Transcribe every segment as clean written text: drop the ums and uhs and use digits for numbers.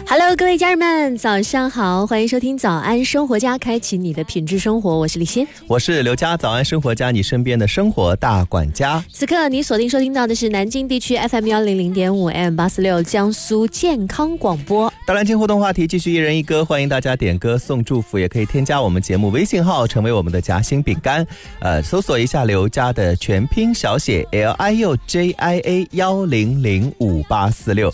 Hello， 各位家人们，早上好，欢迎收听早安生活家，开启你的品质生活。我是李欣， 我是刘佳，早安生活家，你身边的生活大管家。 此刻你锁定收听到的是南京地区 FM 100.5 AM846 江苏健康广播。 大蓝鲸互动话题继续一人一歌，欢迎大家点歌送祝福，也可以添加我们节目微信号，成为我们的夹心饼干。搜索一下刘佳的全拼小写 LIUJIA 1005846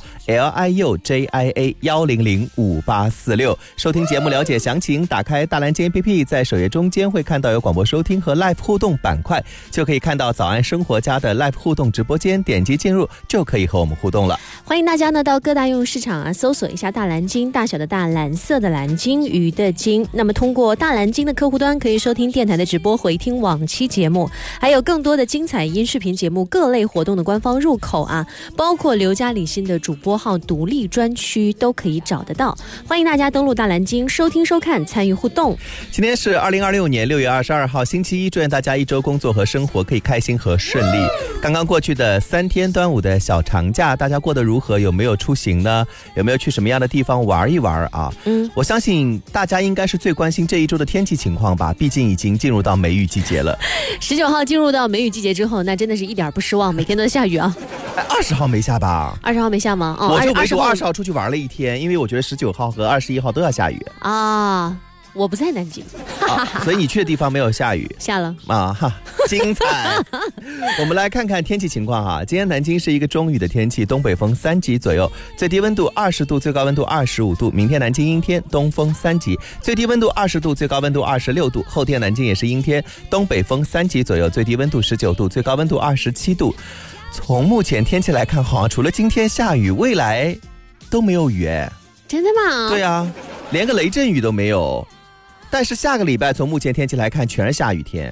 LIUJIA 1005846，收听节目了解详情，打开大蓝鲸 APP， 在首页中间会看到有广播收听和 Live 互动板块，就可以看到早安生活家的 Live 互动直播间，点击进入就可以和我们互动了。 欢迎大家呢到各大应用市场搜索一下大蓝鲸，大小的大，蓝色的蓝，鲸鱼的鲸。那么通过大蓝鲸的客户端可以收听电台的直播，回听往期节目，还有更多的精彩音视频节目，各类活动的官方入口包括刘佳李欣的主播号独立专区都可以找得到。欢迎大家登录大蓝鲸收听收看，参与互动。 今天是2026年6月22号星期一，祝愿大家一周工作和生活可以开心和顺利。刚刚过去的3天端午的小长假，大家过得如何？有没有出行呢？有没有去什么样的地方玩一玩啊？我相信大家应该是最关心这一周的天气情况吧，毕竟已经进入到梅雨季节了。 19号进入到梅雨季节之后，那真的是一点不失望，每天都在下雨啊。 20号没下吧 ？20号没下吗？ 我就唯独20号出去玩了一天，因为我觉得19号和21号都要下雨啊。我不在南京所以你去的地方没有下雨？ 下了精彩我们来看看天气情况哈。今天南京是一个中雨的天气，东北风3级左右，最低温度20度，最高温度25度。明天南京阴天，东风3级，最低温度20度，最高温度26度。后天南京也是阴天，东北风3级左右，最低温度19度，最高温度27度。从目前天气来看，好像除了今天下雨，未来都没有雨。 真的吗？ 对啊，连个雷阵雨都没有。但是下个礼拜从目前天气来看，全是下雨天。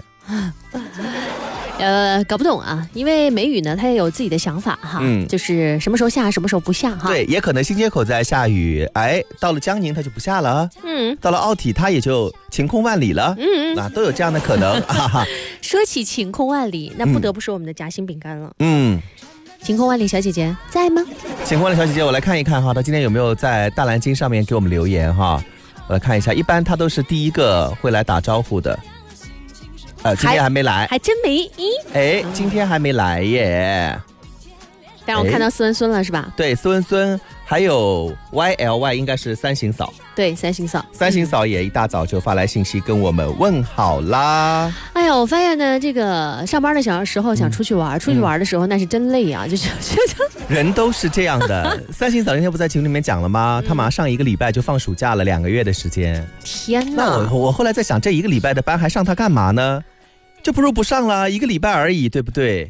搞不懂啊，因为梅雨呢，它也有自己的想法哈，就是什么时候下，什么时候不下哈。 对，也可能新街口在下雨，到了江宁它就不下了，到了奥体它也就晴空万里了，都有这样的可能。 说起晴空万里，那不得不说我们的夹心饼干了。晴空万里小姐姐在吗？ 晴空万里小姐姐，我来看一看哈，她今天有没有在大蓝鲸上面给我们留言哈？我来看一下，一般她都是第一个会来打招呼的。今天还没来， 还真没。 今天还没来耶。 但是我看到斯文孙了是吧？ 对，斯文孙，还有 YLY 应该是三行嫂。 对，三行嫂。 三行嫂也一大早就发来信息跟我们问好啦。 哎呀，我发现呢，这个上班的时候想出去玩，出去玩的时候那是真累啊，就是人都是这样的。三行嫂那天不在群里面讲了吗？他马上上1个礼拜就放暑假了，2个月的时间。 天哪！ 那我后来在想，这1个礼拜的班还上它干嘛呢？就不如不上了，1个礼拜而已，对不对？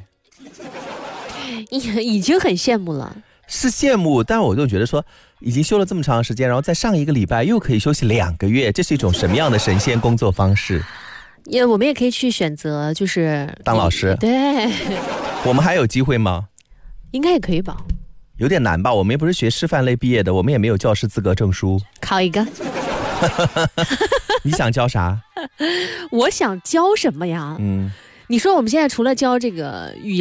已经很羡慕了。 是羡慕，但我就觉得说，已经休了这么长时间，然后再上1个礼拜，又可以休息2个月，这是一种什么样的神仙工作方式？ 我们也可以去选择，就是当老师。 对， 我们还有机会吗？ 应该也可以吧。 有点难吧？我们也不是学师范类毕业的，我们也没有教师资格证书。 考一个。 你想教啥？ 我想教什么呀？你说我们现在除了教这个语言